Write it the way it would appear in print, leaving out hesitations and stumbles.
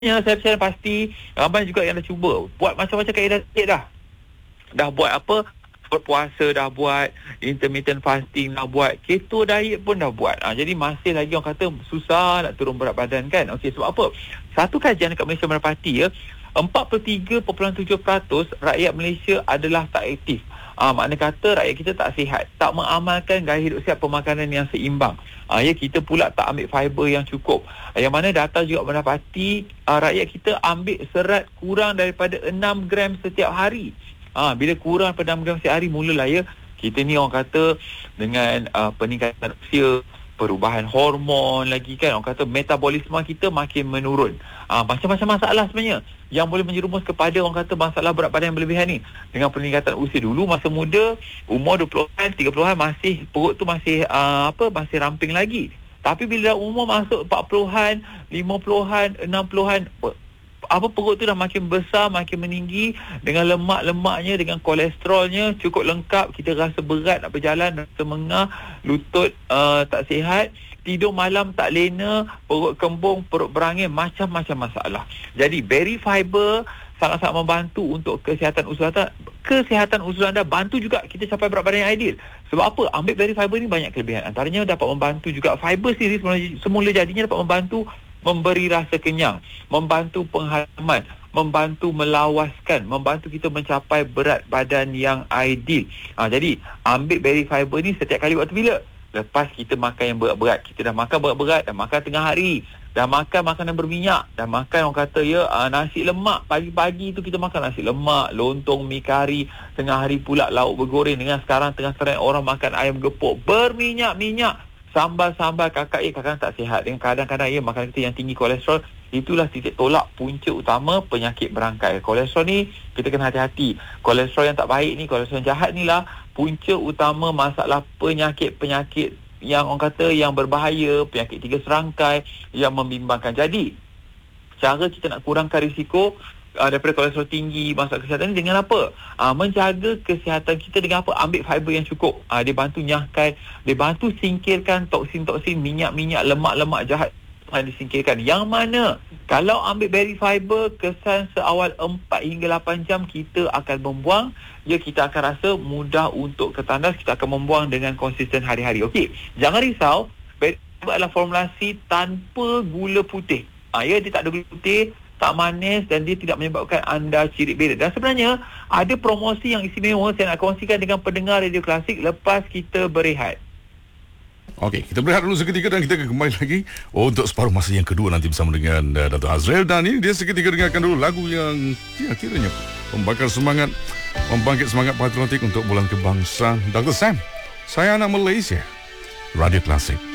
saya percaya pasti ramai juga yang dah cuba buat macam-macam kaedah diet dah buat apa, berpuasa dah buat, intermittent fasting dah buat, keto diet pun dah buat. Jadi masih lagi orang kata susah nak turun berat badan kan. Okey, sebab apa? Satu kajian dekat Malaysia merapati 43.7% rakyat Malaysia adalah tak aktif. Makna kata rakyat kita tak sihat, tak mengamalkan gaya hidup sihat, pemakanan yang seimbang. Kita pula tak ambil fiber yang cukup. Yang mana data juga mendapati rakyat kita ambil serat kurang daripada 6 gram setiap hari. Bila kurang pada 6 gram setiap hari, mulalah kita ni orang kata dengan peningkatan usia, perubahan hormon lagi kan, orang kata metabolisme kita makin menurun. Macam-macam masalah sebenarnya yang boleh menjerumus kepada orang kata masalah berat badan yang berlebihan ni. Dengan peningkatan usia, dulu masa muda umur 20-an 30-an masih perut tu masih masih ramping lagi. Tapi bila umur masuk 40-an 50-an 60-an, perut tu dah makin besar, makin meninggi, dengan lemak-lemaknya, dengan kolesterolnya cukup lengkap. Kita rasa berat nak berjalan, rasa mengah, lutut tak sihat, tidur malam tak lena, perut kembung, perut berangin, macam-macam masalah. Jadi berry fiber sangat-sangat membantu untuk kesihatan usus anda. Kesihatan usus anda bantu juga kita capai berat badan yang ideal. Sebab apa? Ambil berry fiber ni banyak kelebihan. Antaranya dapat membantu juga, fiber sendiri semula jadinya dapat membantu memberi rasa kenyang, membantu penghalaman, membantu melawaskan, membantu kita mencapai berat badan yang ideal. Jadi ambil berry fiber ni setiap kali waktu bila? Lepas kita makan yang berat-berat. Kita dah makan berat-berat, dah makan tengah hari, dah makan makanan berminyak, dah makan orang kata nasi lemak. Pagi-pagi tu kita makan nasi lemak, lontong, mi kari, tengah hari pula lauk bergoreng. Dengan sekarang tengah trend orang makan ayam gepuk berminyak-minyak, sambal-sambal, kadang tak sihat. Dengan kadang-kadang makanan kita yang tinggi kolesterol. Itulah titik tolak punca utama penyakit berangkai. Kolesterol ni kita kena hati-hati. Kolesterol yang tak baik ni, kolesterol yang jahat ni lah punca utama masalah penyakit-penyakit yang orang kata yang berbahaya, penyakit 3 serangkai yang membimbangkan. Jadi cara kita nak kurangkan risiko daripada kolesterol tinggi, masalah kesihatan ni dengan apa? Menjaga kesihatan kita dengan apa? Ambil fiber yang cukup. Dia bantu nyahkan, dia bantu singkirkan toksin-toksin, minyak-minyak, lemak-lemak jahat yang disingkirkan. Yang mana kalau ambil berry fiber, kesan seawal 4 hingga 8 jam kita akan membuang. Kita akan rasa mudah untuk ketandas, kita akan membuang dengan konsisten hari-hari. Okey, jangan risau, berry fiber adalah formulasi tanpa gula putih. Dia tak ada gula putih, tak manis, dan dia tidak menyebabkan anda cirit berak. Dan sebenarnya ada promosi yang istimewa saya nak kongsikan dengan pendengar Radio Klasik lepas kita berehat. Okey, kita berehat dulu seketika dan kita akan kembali lagi untuk separuh masa yang kedua nanti bersama dengan Dato' Azrael. Dan ini dia seketika dengarkan dulu lagu yang kiranya membakar semangat, membangkit semangat patriotik untuk bulan kebangsaan. Dr. Sam, saya anak Malaysia, Radio Klasik.